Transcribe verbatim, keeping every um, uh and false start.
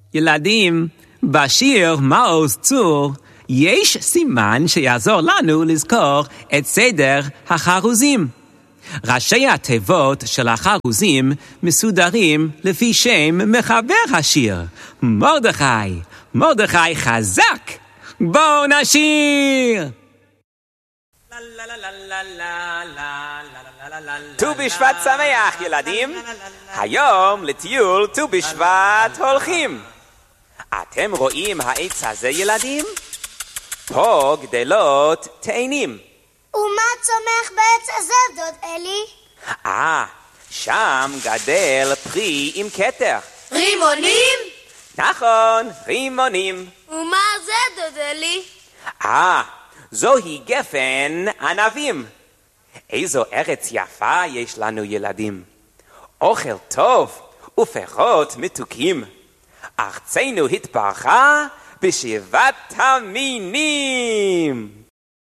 ילדים, בשיר מעוז צור יש סימן שיעזור לנו לזכור את סדר החרוזים. ראשי התיבות של החרוזים מסודרים לפי שם מחבר השיר, מרדכי. מרדכי חזק, בואו נשיר! ט"ו בשבט שמח ילדים, היום לטיול ט"ו בשבט הולכים. אתם רואים העץ הזה ילדים? פה גדלות תאנים. ומה צומח בעץ הזה דוד אלי? אה, שם גדל פרי עם כתר. רימונים? נכון, רימונים. ומה זה דוד אלי? אה, זוהי גפן ענבים. איזו ארץ יפה יש לנו ילדים. אוכל טוב ופירות מתוקים. ארצנו התברכה בשבעת המינים.